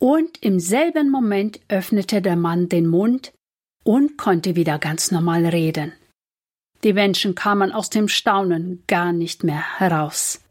und im selben Moment öffnete der Mann den Mund und konnte wieder ganz normal reden. Die Menschen kamen aus dem Staunen gar nicht mehr heraus.